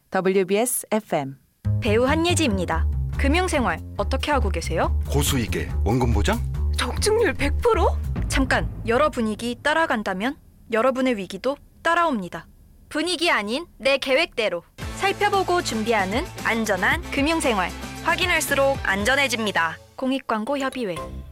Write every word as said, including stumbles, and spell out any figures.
더블유비에스 에프엠. 배우 한예지입니다. 금융생활 어떻게 하고 계세요? 고수익에 원금 보장? 적중률 백 퍼센트? 잠깐, 여러 분위기 따라간다면 여러분의 위기도 따라옵니다. 분위기 아닌 내 계획대로 살펴보고 준비하는 안전한 금융생활. 확인할수록 안전해집니다. 공익광고 협의회.